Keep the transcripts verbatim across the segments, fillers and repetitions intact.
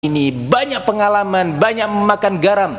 ini, banyak pengalaman, banyak memakan garam.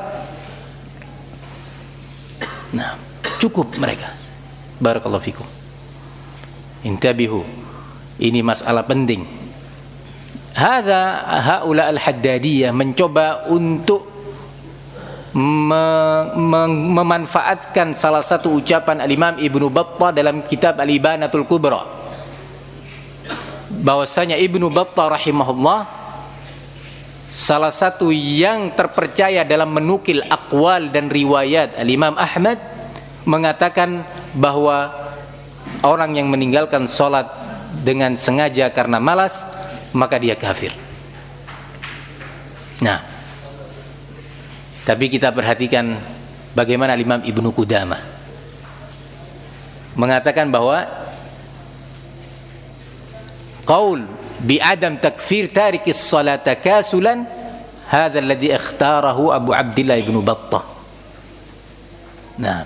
Nah, cukup mereka. Barakallahu fikum. Intabihu. Ini masalah penting. Hadza haula al-haddadiyah mencoba untuk me me memanfaatkan salah satu ucapan al-Imam Ibnu Battah dalam kitab Al-Ibanatul Kubra. Bahwasanya Ibnu Battah rahimahullah salah satu yang terpercaya dalam menukil aqwal dan riwayat Al-Imam Ahmad mengatakan bahwa orang yang meninggalkan sholat dengan sengaja karena malas maka dia kafir. Nah, tapi kita perhatikan bagaimana Imam Ibnu Qudamah mengatakan bahwa qaul bi'adam takfir tarikis salata kasulan hadza alladhi ikhtarahu Abu Abdillah Ibnu Battah. Nah,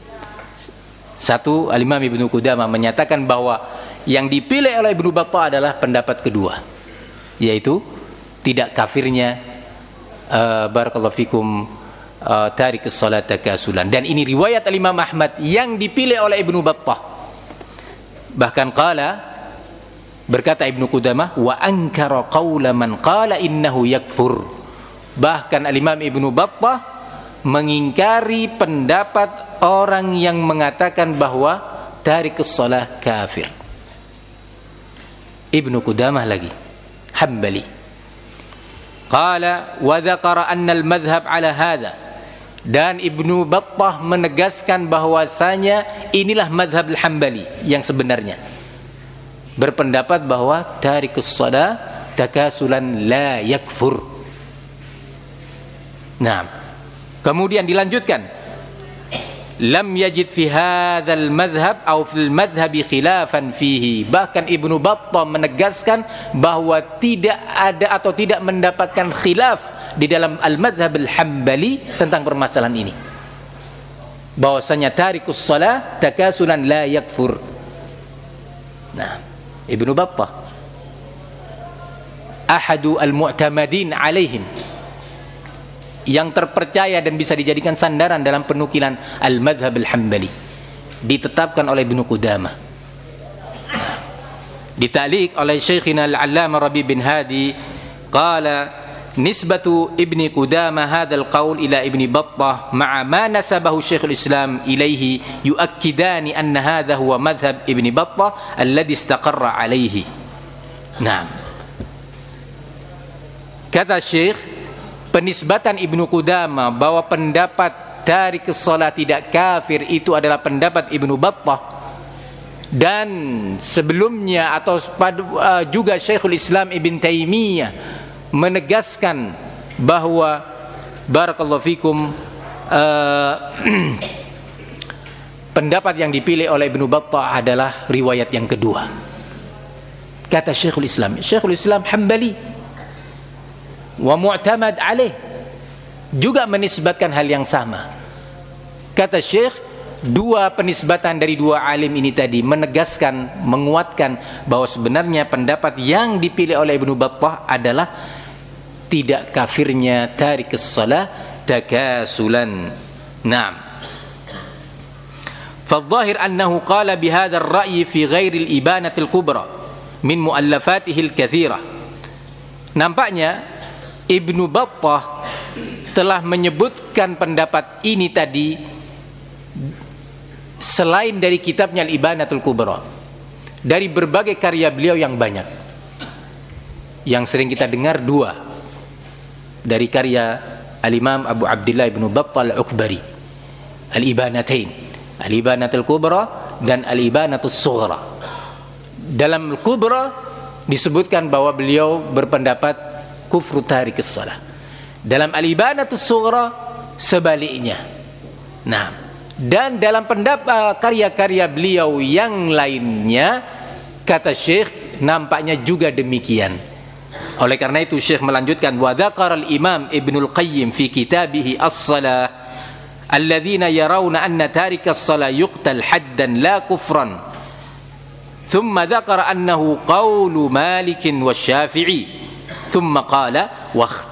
satu Al-Imam Ibnu Qudamah menyatakan bahwa yang dipilih oleh Ibnu Battah adalah pendapat kedua, yaitu tidak kafirnya uh, barakallahu fikum uh, tarikis salata kasulan, dan ini riwayat Al-Imam Ahmad yang dipilih oleh Ibnu Battah. Bahkan qala, berkata Ibnu Qudamah, wa ankara qawla man qala innahu yakfur. Bahkan Al-Imam Ibnu Battah mengingkari pendapat orang yang mengatakan bahwa tarikus shalah kafir. Ibnu Qudamah lagi, Hambali. Qala wa dzakara anna al-madhhab ala hadha. Dan Ibnu Battah menegaskan bahwasanya inilah madhab al-Hambali yang sebenarnya, berpendapat bahwa tarikus shalah takasulan la yakfur. Nah, kemudian dilanjutkan, lam yajid fi hadzal madhhab aw fil madhhabi khilafan fihi. Bahkan Ibnu Battah menegaskan bahwa tidak ada atau tidak mendapatkan khilaf di dalam al-madhhab al-Hambali tentang permasalahan ini, bahwasanya tarikus shalah takasulan la yakfur. Nah, Ibnu Battah ahadu al-mu'tamadin alaihim, yang terpercaya dan bisa dijadikan sandaran dalam penukilan al-madhhab al-Hambali, ditetapkan oleh Ibnu Qudamah. Dita'liq oleh Syekhina al-Allamah Rabi bin Hadi, qala nisbatu Ibni Qudamah hadzal qaul ila Ibni Battah ma'a ma nasabahu Syekhul Islam ilaihi yuakkidani anna hadha huwa madhhab Ibni Battah alladhi istaqarra alaihi. Nah, kata Syekh, penisbatan Ibnu Qudamah bahwa pendapat tarikus shalah tidak kafir itu adalah pendapat Ibnu Battah, dan sebelumnya atau uh, juga Syekhul Islam Ibn Taimiyah menegaskan bahwa barakallahu fikum uh, pendapat yang dipilih oleh Ibnu Battah adalah riwayat yang kedua. Kata Syekhul Islam, Syekhul Islam Hambali wa mu'tamad alaih, juga menisbatkan hal yang sama. Kata Syekh, dua penisbatan dari dua alim ini tadi menegaskan, menguatkan bahwa sebenarnya pendapat yang dipilih oleh Ibnu Battah adalah tidak kafirnya tarikus shalah takasulan. Naam. Fadh-dhahir annahu qala bihadha ar-ra'yi fi ghairi al-Ibanatil Kubra min mu'allafatihi al-katsirah. Nampaknya Ibnu Battah telah menyebutkan pendapat ini tadi selain dari kitabnya Al-Ibanatul Kubra, dari berbagai karya beliau yang banyak. Yang sering kita dengar dua dari karya Al-Imam Abu Abdillah Ibnu Battah Al-Ukbari, Al-Ibanatain, Al-Ibanatul Kubra dan Al-Ibanatus Sughra. Dalam Al-Kubra disebutkan bahwa beliau berpendapat kufru tarikus shalah. Dalam Al-Ibanatus Sughra sebaliknya. Nah, dan dalam pendapat karya-karya beliau yang lainnya, kata Syekh, nampaknya juga demikian. Oleh karena itu Syekh melanjutkan, wa dzakara al-Imam Ibnul Qayyim fi kitabih As-Shalah alladzina yarawna anna tarikas shalah yuqtal haddan la kufran. Thumma dzakara annahu qawlu Malik wa Syafi'i thumma qala wa